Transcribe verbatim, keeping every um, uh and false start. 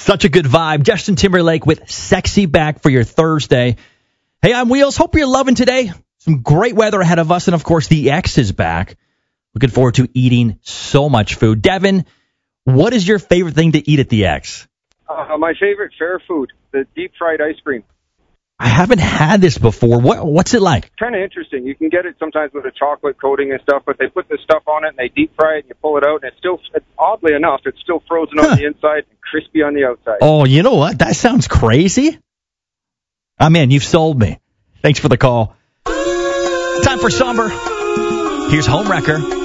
Such a good vibe. Justin Timberlake with Sexy Back for your Thursday. Hey, I'm Wheels. Hope you're loving today. Some great weather ahead of us, and of course, the X is back. Looking forward to eating so much food. Devin, what is your favorite thing to eat at the X? Uh, my favorite fair food, the deep-fried ice cream. I haven't had this before. What What's it like? Kind of interesting. You can get it sometimes with a chocolate coating and stuff, but they put this stuff on it and they deep fry it and you pull it out, and it's still, it's, oddly enough, it's still frozen huh. on the inside and crispy on the outside. Oh, you know what? That sounds crazy. I'm in. You've sold me. Thanks for the call. Time for Somber. Here's Homewrecker.